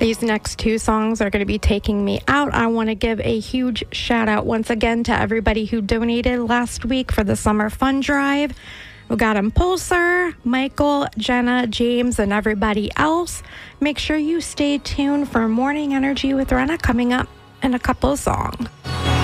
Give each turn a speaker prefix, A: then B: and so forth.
A: These next two songs are going to be taking me out. I want to give a huge shout out once again to everybody who donated last week for the Summer Fun Drive. We got Impulsor, Michael, Jenna, James, and everybody else. Make sure you stay tuned for Morning Energy with Rena coming up in a couple of songs.